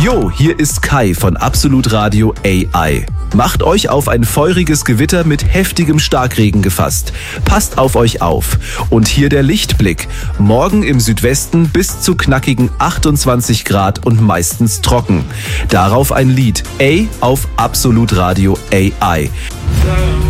Jo, hier ist Kai von Absolut Radio AI. Macht euch auf ein feuriges Gewitter mit heftigem Starkregen gefasst. Passt auf euch auf. Und hier der Lichtblick. Morgen im Südwesten bis zu knackigen 28 Grad und meistens trocken. Darauf ein Lied. A auf Absolut Radio AI.